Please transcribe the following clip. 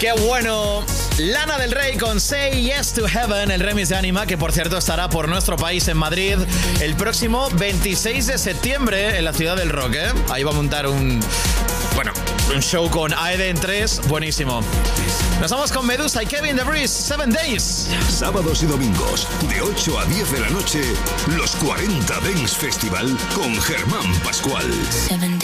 ¡Qué bueno! Lana del Rey con Say Yes to Heaven, el remix de Anima, que por cierto estará por nuestro país en Madrid el próximo 26 de septiembre en la Ciudad del Rock, ¿eh? Ahí va a montar un show con Aeden 3, buenísimo. Nos vamos con Medusa y Kevin The Breeze, 7 Days. Sábados y domingos, de 8 a 10 de la noche, los 40 Dance Festival con Germán Pascual. 7 days.